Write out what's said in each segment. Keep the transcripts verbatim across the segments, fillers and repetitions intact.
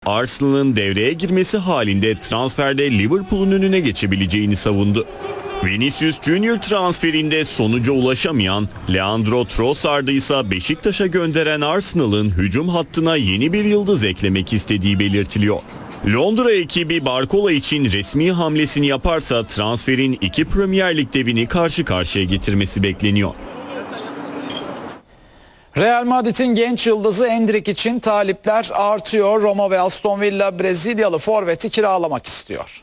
Arsenal'ın devreye girmesi halinde transferde Liverpool'un önüne geçebileceğini savundu. Vinicius Junior transferinde sonuca ulaşamayan Leandro Trossard'ı ise Beşiktaş'a gönderen Arsenal'ın hücum hattına yeni bir yıldız eklemek istediği belirtiliyor. Londra ekibi Barcola için resmi hamlesini yaparsa transferin iki Premier Lig devini karşı karşıya getirmesi bekleniyor. Real Madrid'in genç yıldızı Endrick için talipler artıyor. Roma ve Aston Villa Brezilyalı forveti kiralamak istiyor.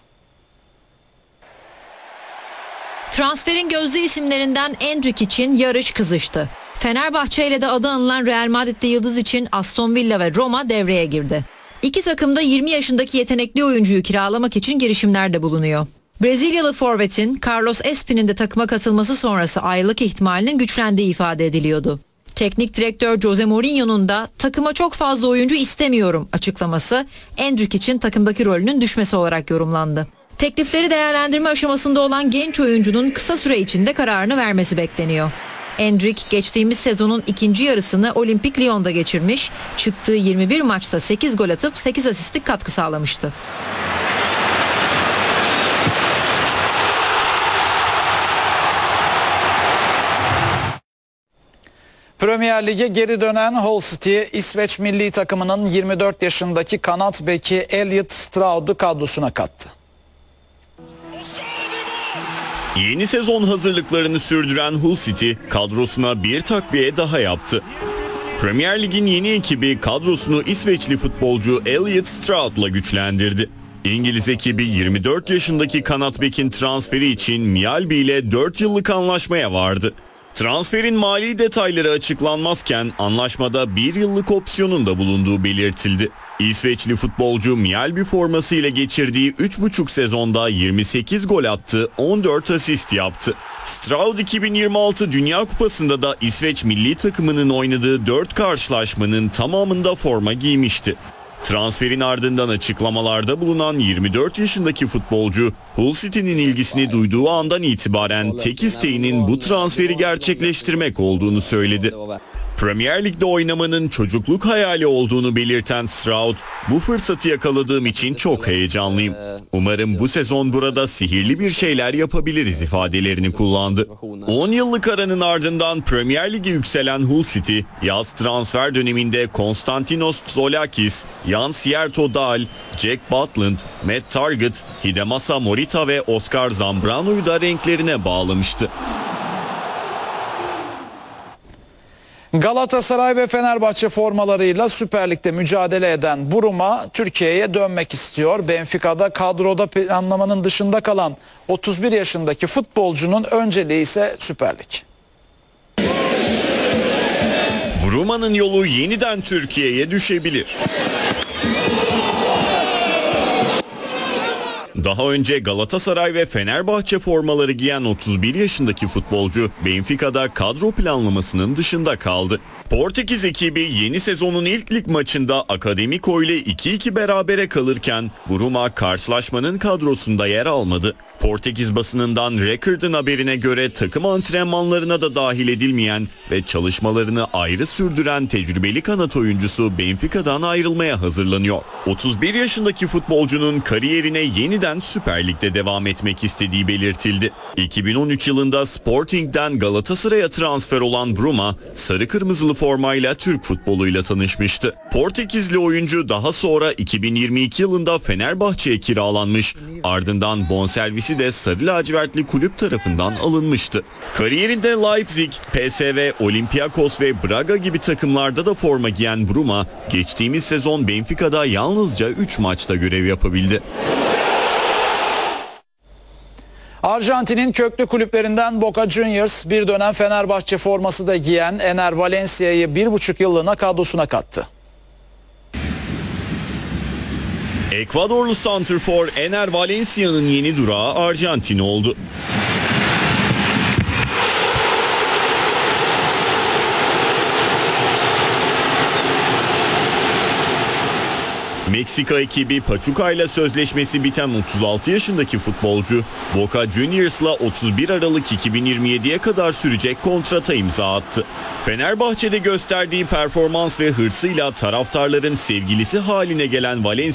Transferin gözde isimlerinden Endrick için yarış kızıştı. Fenerbahçe ile de adı anılan Real Madrid'li yıldız için Aston Villa ve Roma devreye girdi. İki takım da yirmi yaşındaki yetenekli oyuncuyu kiralamak için girişimlerde bulunuyor. Brezilyalı forvetin Carlos Espin'in de takıma katılması sonrası ayrılık ihtimalinin güçlendiği ifade ediliyordu. Teknik direktör Jose Mourinho'nun da takıma çok fazla oyuncu istemiyorum açıklaması Endrick için takımdaki rolünün düşmesi olarak yorumlandı. Teklifleri değerlendirme aşamasında olan genç oyuncunun kısa süre içinde kararını vermesi bekleniyor. Endrick geçtiğimiz sezonun ikinci yarısını Olimpik Lyon'da geçirmiş, çıktığı yirmi bir maçta sekiz gol atıp sekiz asistlik katkı sağlamıştı. Premier Lig'e geri dönen Hull City, İsveç milli takımının yirmi dört yaşındaki kanat beki Elliot Stroud'u kadrosuna kattı. Yeni sezon hazırlıklarını sürdüren Hull City kadrosuna bir takviye daha yaptı. Premier Lig'in yeni ekibi kadrosunu İsveçli futbolcu Elliot Stroud'la güçlendirdi. İngiliz ekibi yirmi dört yaşındaki kanat bekin transferi için Mjällby ile dört yıllık anlaşmaya vardı. Transferin mali detayları açıklanmazken anlaşmada bir yıllık opsiyonun da bulunduğu belirtildi. İsveçli futbolcu Mjällby formasıyla geçirdiği üç buçuk sezonda yirmi sekiz gol attı, on dört asist yaptı. Stroud iki bin yirmi altı Dünya Kupası'nda da İsveç milli takımının oynadığı dört karşılaşmanın tamamında forma giymişti. Transferin ardından açıklamalarda bulunan yirmi dört yaşındaki futbolcu, Hull City'nin ilgisini duyduğu andan itibaren tek isteğinin bu transferi gerçekleştirmek olduğunu söyledi. Premier Lig'de oynamanın çocukluk hayali olduğunu belirten Stroud, "Bu fırsatı yakaladığım için çok heyecanlıyım. Umarım bu sezon burada sihirli bir şeyler yapabiliriz" ifadelerini kullandı. on yıllık aranın ardından Premier Lig'e yükselen Hull City, yaz transfer döneminde Konstantinos Zoulakis, Jan Sierto Dal, Jack Butland, Matt Targett, Hidemasa Morita ve Oscar Zambrano'yu da renklerine bağlamıştı. Galatasaray ve Fenerbahçe formalarıyla Süper Lig'de mücadele eden Buruma Türkiye'ye dönmek istiyor. Benfica'da kadroda planlamanın dışında kalan otuz bir yaşındaki futbolcunun önceliği ise Süper Lig. Buruma'nın yolu yeniden Türkiye'ye düşebilir. Daha önce Galatasaray ve Fenerbahçe formaları giyen otuz bir yaşındaki futbolcu Benfica'da kadro planlamasının dışında kaldı. Portekiz ekibi yeni sezonun ilk lig maçında Akademiko ile iki iki berabere kalırken Buruma karşılaşmanın kadrosunda yer almadı. Portekiz basınından Record'ın haberine göre takım antrenmanlarına da dahil edilmeyen ve çalışmalarını ayrı sürdüren tecrübeli kanat oyuncusu Benfica'dan ayrılmaya hazırlanıyor. otuz bir yaşındaki futbolcunun kariyerine yeniden Süper Lig'de devam etmek istediği belirtildi. iki bin on üç yılında Sporting'den Galatasaray'a transfer olan Buruma, sarı kırmızılı formayla Türk futboluyla tanışmıştı. Portekizli oyuncu daha sonra iki bin yirmi iki yılında Fenerbahçe'ye kiralanmış, ardından bonservis de sarı lacivertli kulüp tarafından alınmıştı. Kariyerinde Leipzig, P S V, Olympiakos ve Braga gibi takımlarda da forma giyen Buruma, geçtiğimiz sezon Benfica'da yalnızca üç maçta görev yapabildi. Arjantin'in köklü kulüplerinden Boca Juniors bir dönem Fenerbahçe forması da giyen Ener Valencia'yı bir buçuk yıllığına kadrosuna kattı. Ekvadorlu santrfor Ener Valencia'nın yeni durağı Arjantin oldu. Meksika ekibi Pachuca ile sözleşmesi biten otuz altı yaşındaki futbolcu Boca Juniors'la otuz bir Aralık iki bin yirmi yediye kadar sürecek kontrata imza attı. Fenerbahçe'de gösterdiği performans ve hırsıyla taraftarların sevgilisi haline gelen Valencia